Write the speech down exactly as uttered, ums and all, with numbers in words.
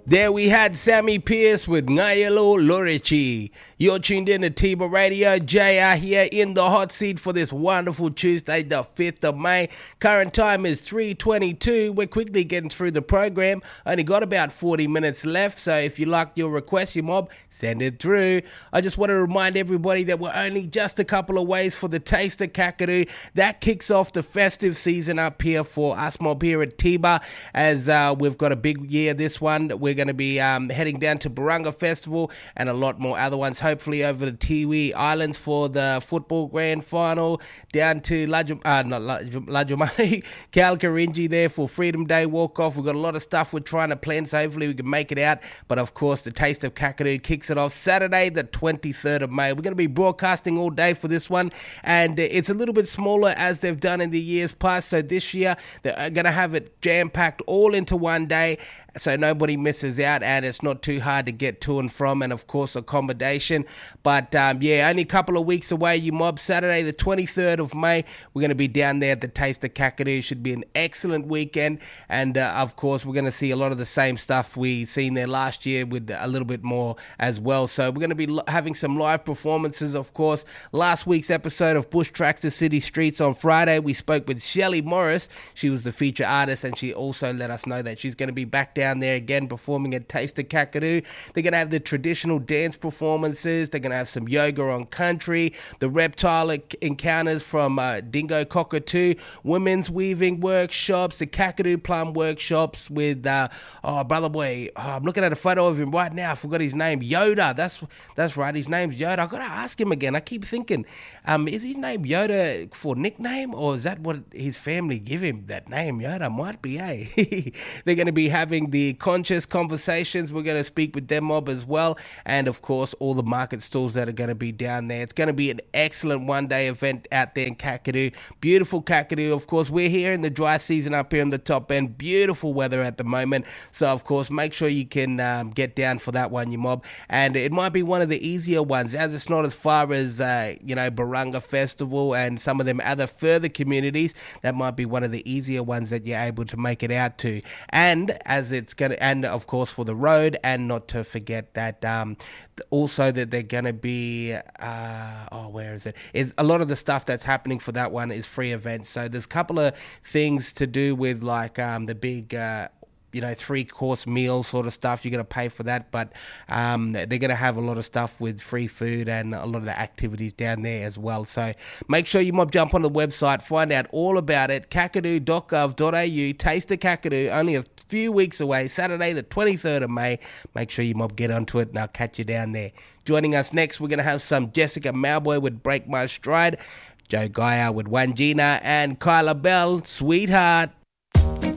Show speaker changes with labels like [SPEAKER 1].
[SPEAKER 1] There we had Sammy Pierce with Ngayelo Lorichi. You're tuned in to Tiba Radio. J R here in the hot seat for this wonderful Tuesday, the fifth of May. Current time is three twenty-two. We're quickly getting through the program. Only got about forty minutes left, so if you like your request, your mob, send it through. I just want to remind everybody that we're only just a couple of ways for the Taste of Kakadu. That kicks off the festive season up here for us mob here at Tiba, as uh, we've got a big year this one. We're going to be um, heading down to Barunga Festival and a lot more other ones, hopefully over the Tiwi Islands for the football grand final, down to Lajum, uh, not Lajumani, Kalkarinji there for Freedom Day walk-off. We've got a lot of stuff we're trying to plan, so hopefully we can make it out. But of course, the Taste of Kakadu kicks it off Saturday, the twenty-third of May. We're going to be broadcasting all day for this one, and it's a little bit smaller as they've done in the years past. So this year, they're going to have it jam-packed all into one day, so nobody misses out, and it's not too hard to get to and from, and of course accommodation. But um, yeah, only a couple of weeks away, you mob. Saturday the twenty-third of May, we're going to be down there at the Taste of Kakadu. Should be an excellent weekend, and uh, of course we're going to see a lot of the same stuff we seen there last year with a little bit more as well. So we're going to be lo- having some live performances, of course. Last week's episode of Bush Tracks to City Streets on Friday, we spoke with Shelley Morris. She was the feature artist, and she also let us know that she's going to be back down there again performing at Taste of Kakadu. They're going to have the traditional dance performances. They're going to have some yoga on country, the reptile encounters from uh, Dingo Cockatoo, women's weaving workshops, the Kakadu plum workshops with uh, oh brother boy, oh, I'm looking at a photo of him right now. I forgot his name. Yoda. That's that's right. His name's Yoda. I got to ask him again. I keep thinking, um, is his name Yoda for nickname, or is that what his family give him? That name Yoda might be. Eh? They're going to be having the conscious conversations. We're going to speak with them mob as well, and of course all the market stalls that are going to be down there. It's going to be an excellent one day event out there in Kakadu. Beautiful Kakadu. Of course, we're here in the dry season up here in the top end. Beautiful weather at the moment, so of course make sure you can um, get down for that one, you mob. And it might be one of the easier ones, as it's not as far as uh, you know Barunga Festival and some of them other further communities. That might be one of the easier ones that you're able to make it out to. And as it's going to, and of course for the road, and not to forget that um, also that they're going to be, uh, oh, where is it? Is a lot of the stuff that's happening for that one is free events. So there's a couple of things to do with like um, the big, uh, you know, three-course meal sort of stuff. You're going to pay for that, but um, they're going to have a lot of stuff with free food and a lot of the activities down there as well. So make sure you mob jump on the website, find out all about it, kakadu dot gov dot a u, Taste of Kakadu, only a few weeks away, Saturday the twenty-third of May. Make sure you mob get onto it, and I'll catch you down there. Joining us next, we're going to have some Jessica Malboy with Break My Stride, Joe Gaia with Wangina, and Kyla Bell, Sweetheart.